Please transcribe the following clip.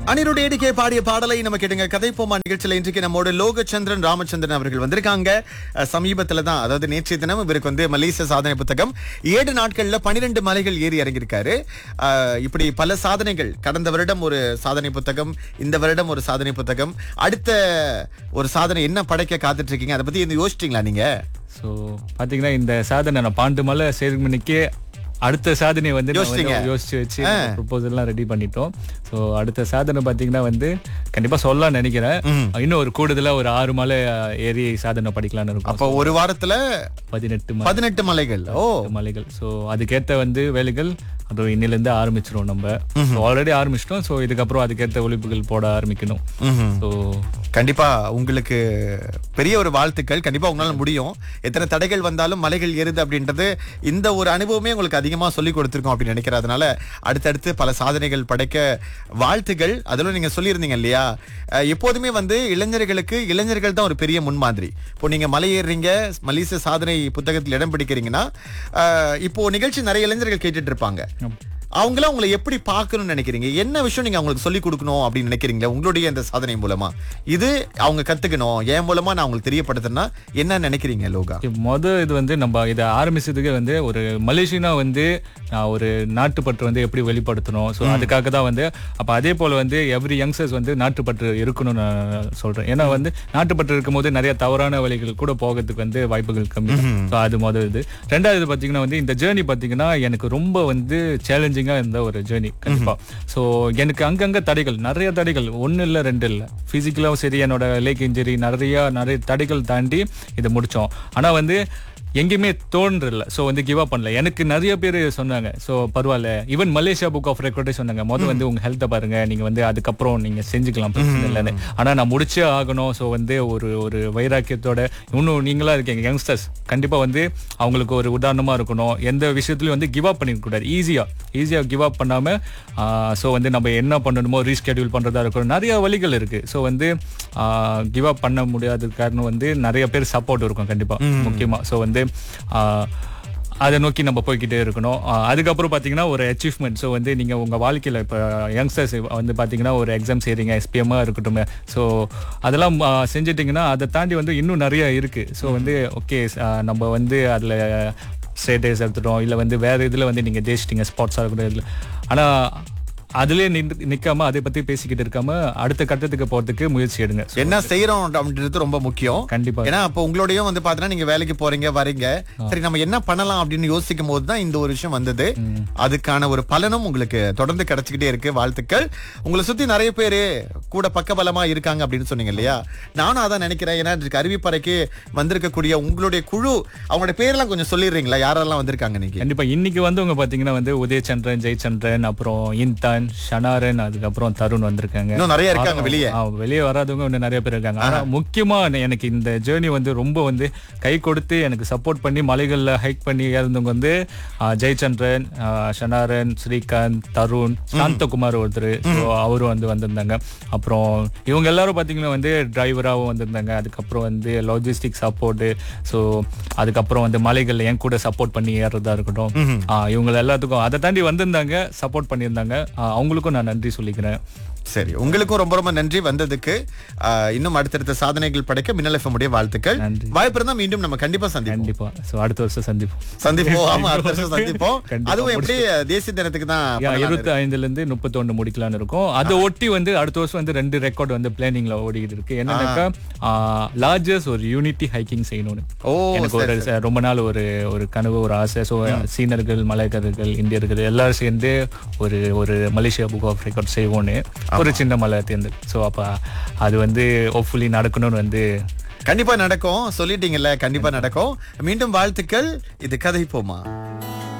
அனிருடைய ATK பாடிய பாடலை நம்ம கேட்டுங்க. கதை போமா நிகழ்ச்சியில இன்றைக்கு நம்மோட லோகச்சந்திரன் ராமச்சந்திரன் அவர்கள் வந்திருக்காங்க. சமீபத்துல தான், அதாவது நேற்றைய தினம் இவருக்கு வந்து மலேசிய சாதனை புத்தகம் 7 நாட்கள்ல 12 மலைகள் ஏறி இறங்கியிருக்காரு. இப்படி பல சாதனைகள். கடந்த வருடம் ஒரு சாதனை புத்தகம், இந்த வருடம் ஒரு சாதனை புத்தகம். அடுத்த ஒரு சாதனை என்ன படைக்க காத்துட்டு இருக்கீங்க? அதை பத்தி யோசிச்சிட்டீங்களா நீங்க? ஸோ பார்த்தீங்கன்னா இந்த சாதனை நான் 12 மலை சேர்மணிக்கு அடுத்த சாதனை வந்து யோசிச்சு வச்சு ப்ரொபோசல்லாம் ரெடி பண்ணிட்டோம். ஸோ அடுத்த சாதனை பார்த்தீங்கன்னா வந்து கண்டிப்பா சொல்லலாம் நினைக்கிறேன். இன்னும் ஒரு கூடுதலா ஒரு 6 மலை ஏறி சாதனை படிக்கலாம்னு இருக்கும். அப்போ ஒரு வாரத்துல 18 மலைகள். மலைகள். ஸோ அதுக்கேற்ற வந்து வேலைகள் அது இன்னிலிருந்து ஆரம்பிச்சிரும். நம்ம ஆல்ரெடி ஆரம்பிச்சிட்டோம். ஸோ இதுக்கப்புறம் அதுக்கேற்ற ஒழிப்புகள் போட ஆரம்பிக்கணும். ஸோ கண்டிப்பா உங்களுக்கு பெரிய ஒரு வாழ்த்துக்கள். கண்டிப்பா உங்களால முடியும். எத்தனை தடைகள் வந்தாலும் மலைகள் ஏறுது அப்படின்றது இந்த ஒரு அனுபவமே உங்களுக்கு அதிகமா சொல்லி கொடுத்திருக்கோம் அப்படின்னு நினைக்கிறேன். அதனால அடுத்தடுத்து பல சாதனைகள் படைக்க வாழ்த்துக்கள். அதிலும் நீங்க சொல்லியிருந்தீங்க இல்லையா, எப்போதுமே வந்து இளைஞர்கள் தான் ஒரு பெரிய முன்மாதிரி. இப்போ நீங்க மலை ஏறுறீங்க, மலேசிய சாதனை புத்தகத்தில் இடம் பிடிக்கிறீங்கன்னா, இப்போ நிகழ்ச்சி நிறைய இளைஞர்கள் கேட்டுட்டு இருப்பாங்க. அவங்கள உங்களை எப்படி பார்க்கணும்னு நினைக்கிறீங்க? என்ன விஷயம் நீங்க அவங்களுக்கு சொல்லிக் கொடுக்கணும் அப்படின்னு நினைக்கிறீங்களா உங்களுடைய இந்த சாதனை மூலமா? இது அவங்க கத்துக்கணும், என் மூலமா நான் அவங்களுக்கு தெரியப்படுத்தினா என்ன நினைக்கிறீங்க லோகா? இது வந்து நம்ம இதை ஆரம்பிச்சதுக்கு வந்து ஒரு மலேசியனா வந்து ஒரு நாட்டுப்பற்று வந்து எப்படி வெளிப்படுத்தணும். ஸோ அதுக்காக தான் வந்து அப்ப அதே போல வந்து எவ்ரி யங்ஸ்டர்ஸ் வந்து நாட்டுப்பற்று இருக்கணும்னு நான் சொல்றேன். ஏன்னா வந்து நாட்டுப்பற்று இருக்கும் போது நிறைய தவறான வழிகள் கூட போகிறதுக்கு வந்து வாய்ப்புகள் கம்மி. ஸோ அது இது. ரெண்டாவது பாத்தீங்கன்னா வந்து இந்த ஜேர்னி பாத்தீங்கன்னா எனக்கு ரொம்ப வந்து சேலஞ்சிங் இருந்த ஒரு ஜேர்னி கண்டிப்பா. சோ எனக்கு அங்கங்க நிறைய தடைகள், 1 இல்ல 2 இல்ல, பிசிக்கலாவும் சரி, என்னோட லேக் இன்ஜுரி, நிறைய தடைகள் தாண்டி இதை முடிச்சோம். ஆனா வந்து எங்கேயுமே தோன்றல. ஸோ வந்து கிவ் அப் பண்ணல. எனக்கு நிறைய பேர் சொன்னாங்க, ஸோ பரவாயில்ல, ஈவன் மலேசியா புக் ஆஃப் ரெக்கார்டே சொன்னாங்க, வந்து உங்க ஹெல்த்தை பாருங்க, நீங்க வந்து அதுக்கப்புறம் நீங்க செஞ்சுக்கலாம், பிரச்சனை இல்லைன்னு. ஆனா நான் முடிச்சே ஆகணும். ஸோ வந்து ஒரு வைராக்கியத்தோட இன்னும் நீங்களா இருக்கீங்க யங்ஸ்டர்ஸ், கண்டிப்பா வந்து அவங்களுக்கு ஒரு உதாரணமா இருக்கணும். எந்த விஷயத்துலயும் வந்து கிவ் அப் பண்ணிக்க கூடாது. ஈஸியா கிவ் அப் பண்ணாம ஸோ வந்து நம்ம என்ன பண்ணணுமோ ரீஸ்கெடியூல் பண்றதா இருக்கணும். நிறைய வழிகள் இருக்கு. ஸோ வந்து கிவ் அப் பண்ண முடியாத காரணம் வந்து நிறைய பேர் சப்போர்ட் இருக்கும் கண்டிப்பா, முக்கியமா. ஸோ வந்து அதை நோக்கி நம்ம போய்கிட்டே இருக்கணும். அதுக்கப்புறம் பாத்தீங்கன்னா ஒரு அச்சீவ்மெண்ட். ஸோ வந்து நீங்க உங்க வாழ்க்கையில இப்ப யங்ஸ்டர்ஸ் வந்து பாத்தீங்கன்னா ஒரு எக்ஸாம் செய்றீங்க, எஸ்பிஎம்மா இருக்கட்டும், ஸோ அதெல்லாம் செஞ்சிட்டீங்கன்னா அதை தாண்டி வந்து இன்னும் நிறைய இருக்கு. ஸோ வந்து ஓகே, நம்ம வந்து அதுல ஸ்டேட்டஸ் எடுத்துட்டோம், இல்ல வந்து வேற இதுல வந்து நீங்க ஜெயிச்சிட்டீங்க, ஸ்போர்ட்ஸா இருக்கட்டும். ஆனா அதுலயே நிக்காம அதை பத்தி பேசிக்கிட்டு இருக்காம அடுத்த கட்டத்துக்கு போறதுக்கு முயற்சி எடுங்க. என்ன செய்யறோம் அப்படின்றது ரொம்ப முக்கியம் கண்டிப்பா. ஏன்னா அப்போ உங்களோடய வந்து பாத்தீங்கன்னா நீங்க வேலைக்கு போறீங்க வரீங்க, சரி நம்ம என்ன பண்ணலாம் அப்படின்னு யோசிக்கும் போதுதான் இந்த ஒரு விஷயம் வந்தது. அதுக்கான ஒரு பலனும் உங்களுக்கு தொடர்ந்து கிடைச்சிக்கிட்டே இருக்கு. வாழ்த்துக்கள். உங்களை சுத்தி நிறைய பேரு கூட பக்கபலமா இருக்காங்க அப்படின்னு சொன்னீங்க இல்லையா? நானும் அதான் நினைக்கிறேன். ஏன்னா அறிவிப்பறைக்கு வந்திருக்கக்கூடிய உங்களுடைய குழு, அவங்களோட பேரெல்லாம் கொஞ்சம் சொல்லிடுறீங்களா? யாரெல்லாம் வந்திருக்காங்க இன்னைக்கு? கண்டிப்பா. இன்னைக்கு வந்து உங்க பாத்தீங்கன்னா வந்து உதயச்சந்திரன், ஜெயச்சந்திரன், அப்புறம் இன்தான், ஷனாரன், அதுக்கப்புறம் தருண் வந்திருக்காங்க. இன்னும் நிறைய இருக்காங்க. வெளியே வராதவங்க இன்னும் நிறைய பேர் இருக்காங்க. ஆனா முக்கியமா எனக்கு இந்த ஜேர்னி வந்து ரொம்ப வந்து கை கொடுத்து எனக்கு சப்போர்ட் பண்ணி மலைகள்ல ஹைக் பண்ணி ஏறந்தவங்க வந்து ஜெயச்சந்திரன், ஷனாரன், ஸ்ரீகாந்த், தருண், சாந்தகுமார் ஒருத்தர், அவரும் வந்து வந்திருந்தாங்க. அப்புறம் இவங்க எல்லாரும் பாத்தீங்கன்னா வந்து டிரைவராகவும் வந்திருந்தாங்க. அதுக்கப்புறம் வந்து லாஜிஸ்டிக் சப்போர்ட், ஸோ அதுக்கப்புறம் வந்து மலைகள்ல என் கூட சப்போர்ட் பண்ணி ஏறதா இருக்கட்டும், இவங்க எல்லாத்துக்கும் அதை தாண்டி வந்திருந்தாங்க, சப்போர்ட் பண்ணியிருந்தாங்க. அவங்களுக்கும் நான் நன்றி சொல்லிக்கிறேன். சரி, உங்களுக்கும் ரொம்ப ரொம்ப நன்றி வந்ததுக்கு. இன்னும் அடுத்தடுத்த சாதனைகள் படைக்க மின்னல் எஃப்எம் உடைய வாழ்த்துக்கள். வாய்ப்பு இருந்தா மீண்டும் நம்ம கண்டிப்பா கண்டிப்பா அடுத்த வருஷம் சந்திப்போம். ஆமா, அடுத்த வருஷம் சந்திப்போம். அதுவும் எப்படி தேசிய தினத்துக்கு தான் 25ல இருந்து 31 முடிக்கலாம்னு இருக்கும். அதை ஒட்டி வந்து அடுத்த வருஷம் வந்து 2 ரெக்கார்ட் வந்து பிளானிங்ல ஓடிட்டு இருக்கு. என்னன்னாக்கா லார்ஜஸ்ட் ஒரு யூனிட்டி ஹைக்கிங் செய்யணும்னு எனக்கு ஒரு ரொம்ப நாள் ஒரு கனவு, ஒரு ஆசை. ஸோ சீனர்கள், மலையர்கள், இந்தியர்கள் எல்லாரும் சேர்ந்து ஒரு மலேசியா புக் ஆஃப் ரெக்கார்ட் செய்வோன்னு ஒரு சின்ன மலை தேர்ந்து. ஸோ அப்ப அது வந்து ஹோப்ஃபுல்லி நடக்கணும்னு வந்து கண்டிப்பா நடக்கும் சொல்லிட்டீங்கல்ல. கண்டிப்பா நடக்கும். மீண்டும் வாழ்த்துக்கள். இது கதை போமா.